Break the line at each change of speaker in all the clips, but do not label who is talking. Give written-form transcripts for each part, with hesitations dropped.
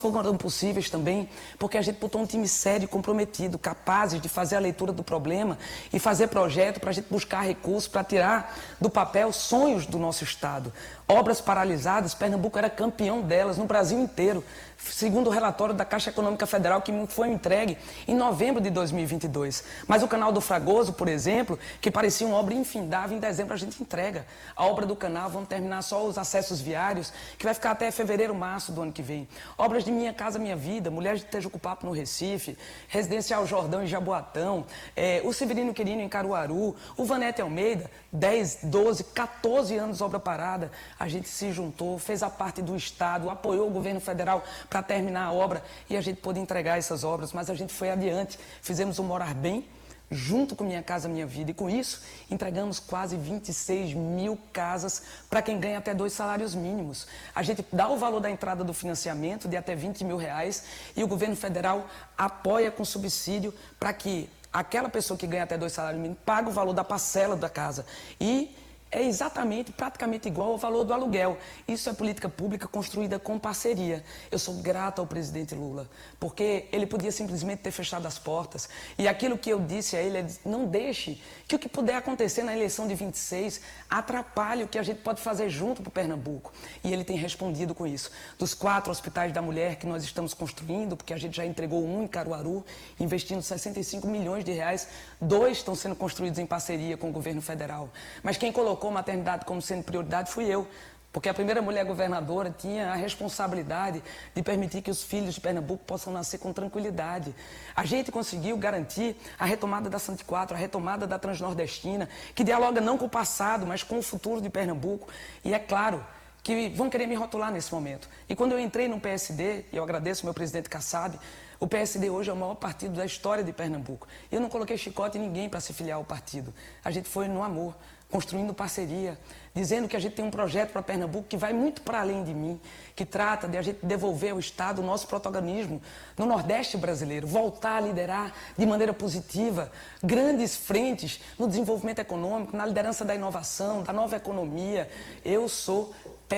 foram possíveis também porque a gente botou um time sério, comprometido, capazes de fazer a leitura do problema e fazer projeto para a gente buscar recursos para tirar do papel sonhos do nosso estado. Obras paralisadas, Pernambuco era campeão delas no Brasil inteiro, segundo o relatório da Caixa Econômica Federal que foi entregue em novembro de 2022. Mas o Canal do Fragoso, por exemplo, que parecia uma obra infindável, em dezembro a gente entrega. A obra do canal, vamos terminar só os acessos viários, que vai ficar até fevereiro, março do ano que vem. Obras de Minha Casa Minha Vida, Mulheres de Tejucupapo no Recife, Residencial Jordão em Jaboatão, o Severino Quirino em Caruaru, o Vanete Almeida, 10, 12, 14 anos de obra parada. A gente se juntou, fez a parte do Estado, apoiou o governo federal para terminar a obra e a gente pôde entregar essas obras, mas a gente foi adiante, fizemos o Morar Bem, junto com Minha Casa Minha Vida, e com isso entregamos quase 26 mil casas para quem ganha até 2 salários mínimos. A gente dá o valor da entrada do financiamento de até 20 mil reais e o governo federal apoia com subsídio para que aquela pessoa que ganha até 2 salários mínimos pague o valor da parcela da casa. E é exatamente, praticamente igual ao valor do aluguel. Isso é política pública construída com parceria. Eu sou grato ao presidente Lula, porque ele podia simplesmente ter fechado as portas. E aquilo que eu disse a ele é: não deixe que o que puder acontecer na eleição de 26 atrapalhe o que a gente pode fazer junto para o Pernambuco. E ele tem respondido com isso. Dos 4 hospitais da mulher que nós estamos construindo, porque a gente já entregou um em Caruaru, investindo 65 milhões de reais, 2 estão sendo construídos em parceria com o governo federal. Mas quem colocou a maternidade como sendo prioridade fui eu, porque a primeira mulher governadora tinha a responsabilidade de permitir que os filhos de Pernambuco possam nascer com tranquilidade. A gente conseguiu garantir a retomada da 104, a retomada da Transnordestina, que dialoga não com o passado, mas com o futuro de Pernambuco. E é claro que vão querer me rotular nesse momento. E quando eu entrei no PSD, e eu agradeço ao meu presidente Kassab, o PSD hoje é o maior partido da história de Pernambuco. Eu não coloquei chicote em ninguém para se filiar ao partido. A gente foi no amor, construindo parceria, dizendo que a gente tem um projeto para Pernambuco que vai muito para além de mim, que trata de a gente devolver ao Estado o nosso protagonismo no Nordeste brasileiro, voltar a liderar de maneira positiva grandes frentes no desenvolvimento econômico, na liderança da inovação, da nova economia. Eu sou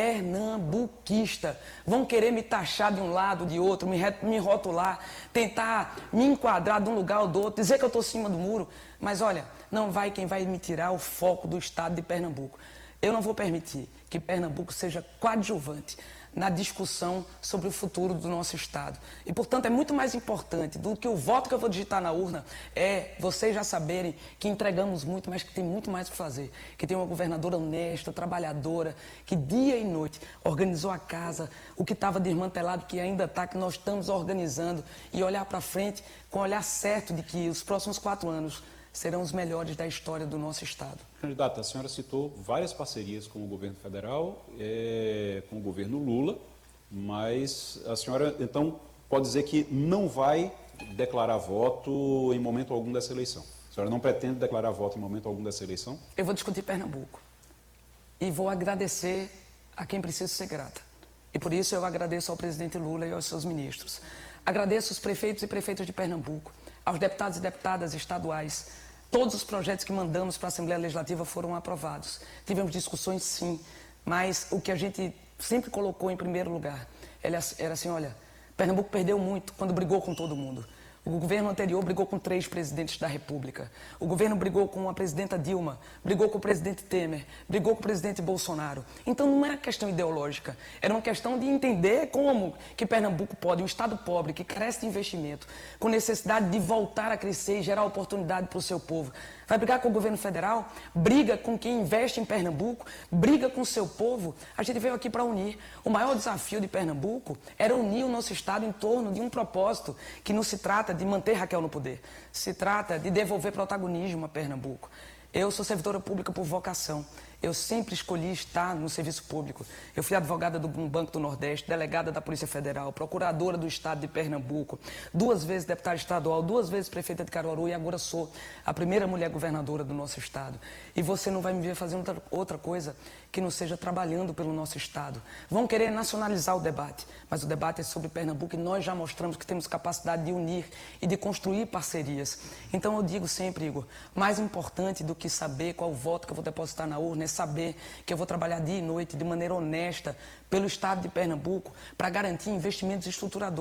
pernambuquista. Vão querer me taxar de um lado, de outro, me rotular, tentar me enquadrar de um lugar ou do outro, dizer que eu estou acima do muro. Mas olha, não vai quem vai me tirar o foco do estado de Pernambuco. Eu não vou permitir que Pernambuco seja coadjuvante na discussão sobre o futuro do nosso estado. E, portanto, é muito mais importante do que o voto que eu vou digitar na urna, é vocês já saberem que entregamos muito, mas que tem muito mais para fazer. Que tem uma governadora honesta, trabalhadora, que dia e noite organizou a casa, o que estava desmantelado, que ainda está, que nós estamos organizando, e olhar para frente com o olhar certo de que os próximos 4 anos serão os melhores da história do nosso estado.
Candidata, a senhora citou várias parcerias com o governo federal, com o governo Lula, mas a senhora, então, pode dizer que não vai declarar voto em momento algum dessa eleição? A senhora não pretende declarar voto em momento algum dessa eleição?
Eu vou discutir Pernambuco e vou agradecer a quem precisa ser grata. E por isso eu agradeço ao presidente Lula e aos seus ministros. Agradeço os prefeitos e prefeitas de Pernambuco, aos deputados e deputadas estaduais. Todos os projetos que mandamos para a Assembleia Legislativa foram aprovados. Tivemos discussões, sim, mas o que a gente sempre colocou em primeiro lugar era assim: olha, Pernambuco perdeu muito quando brigou com todo mundo. O governo anterior brigou com 3 presidentes da República. O governo brigou com a presidenta Dilma, brigou com o presidente Temer, brigou com o presidente Bolsonaro. Então não era questão ideológica, era uma questão de entender como que Pernambuco pode, um estado pobre, que carece de investimento, com necessidade de voltar a crescer e gerar oportunidade para o seu povo. Vai brigar com o governo federal? Briga com quem investe em Pernambuco? Briga com o seu povo? A gente veio aqui para unir. O maior desafio de Pernambuco era unir o nosso estado em torno de um propósito, que não se trata de manter Raquel no poder, se trata de devolver protagonismo a Pernambuco. Eu sou servidora pública por vocação. Eu sempre escolhi estar no serviço público. Eu fui advogada do Banco do Nordeste, delegada da Polícia Federal, procuradora do Estado de Pernambuco, 2 vezes deputada estadual, 2 vezes prefeita de Caruaru e agora sou a primeira mulher governadora do nosso estado. E você não vai me ver fazendo outra coisa que não seja trabalhando pelo nosso estado. Vão querer nacionalizar o debate, mas o debate é sobre Pernambuco e nós já mostramos que temos capacidade de unir e de construir parcerias. Então eu digo sempre, Igor, mais importante do que saber qual voto que eu vou depositar na urna é saber que eu vou trabalhar dia e noite de maneira honesta pelo estado de Pernambuco para garantir investimentos estruturadores.